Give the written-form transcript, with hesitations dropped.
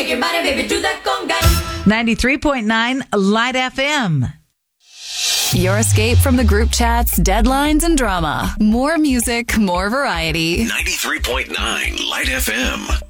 your body, baby, do that conga. 93.9 Light FM. Your escape from the group chats, deadlines, and drama. More music, more variety. 93.9 Light FM.